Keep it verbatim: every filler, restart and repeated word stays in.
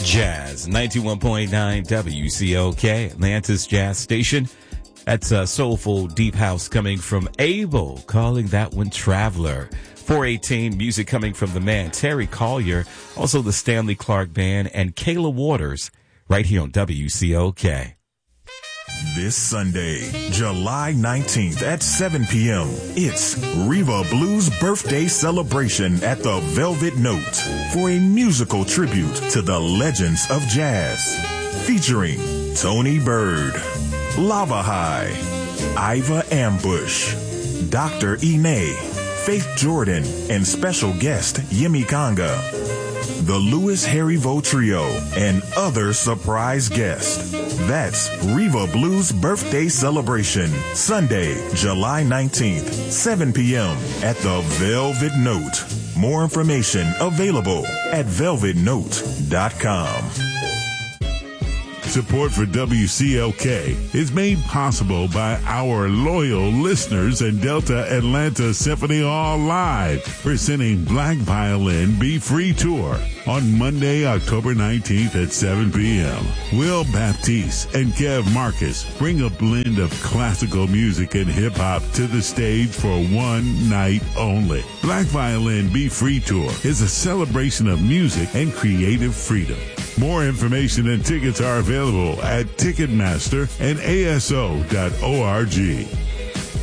Jazz, ninety-one point nine W C O K, Atlanta's Jazz Station. That's uh, soulful deep house coming from Abel, calling that one Traveler. four eighteen, music coming from the man Terry Collier, also the Stanley Clark Band, and Kayla Waters, right here on W C O K. This Sunday, July nineteenth at seven p.m., it's Reva Blues birthday celebration at the Velvet Note for a musical tribute to the legends of jazz, featuring Tony Bird, Lava High, Iva Ambush, Doctor Ine, Faith Jordan, and special guest Yemi Kanga, the Louis Haribo Trio, and other surprise guests. That's Reva Blues birthday celebration, Sunday, July nineteenth, seven p.m. at the Velvet Note. More information available at velvet note dot com. Support for W C L K is made possible by our loyal listeners and Delta Atlanta Symphony Hall Live, presenting Black Violin Be Free Tour on Monday, October nineteenth at seven p.m. Will Baptiste and Kev Marcus bring a blend of classical music and hip-hop to the stage for one night only. Black Violin Be Free Tour is a celebration of music and creative freedom. More information and tickets are available at Ticketmaster and A S O dot org.